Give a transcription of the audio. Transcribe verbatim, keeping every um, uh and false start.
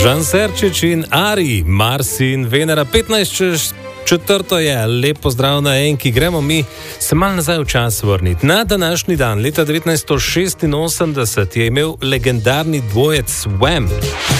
Žan Serčič in Ari, Mars in Venera, petnajst čez četrto je, lep pozdrav na enki, gremo mi se mal nazaj v čas vrniti. Na današnji dan, leta devetnajststo šestinosemdeset, je imel legendarni dvojec Wham!